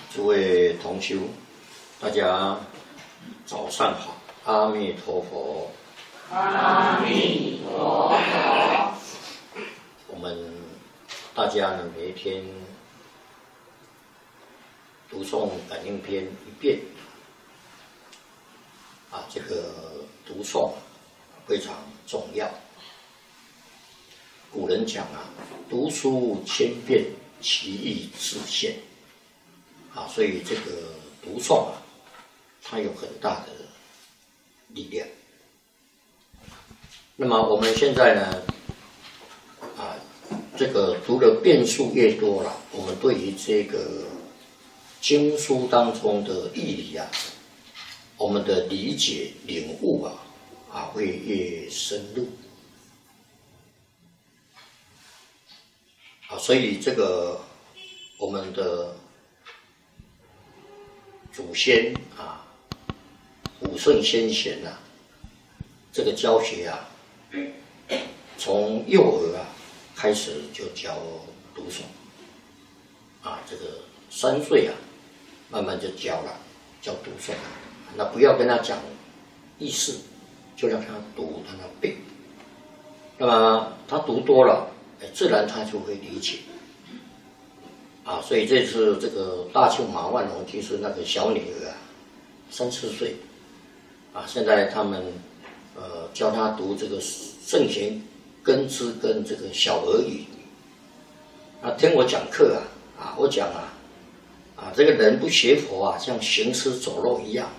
诸位同修，大家早上好，阿弥陀佛。 阿弥陀佛。 我们大家呢，每一天读诵感应篇一遍，这个读诵非常重要。古人讲读书千遍，其义自现。所以这个读诵它有很大的力量。那么我们现在呢，这个读的遍数越多了，我们对于这个经书当中的义理我们的理解领悟会越深入。所以这个我们的祖先古圣先贤这个教学从幼儿开始就教读诵这个3岁慢慢就教读诵那不要跟他讲意思，就让他读，让他背。那么他读多了，自然他就会理解。所以这次这个大庆马万龙其实那个小女儿3、4岁现在他们教他读这个圣贤根知跟这个小儿语。听我讲课我讲这个人不学佛像行尸走肉一样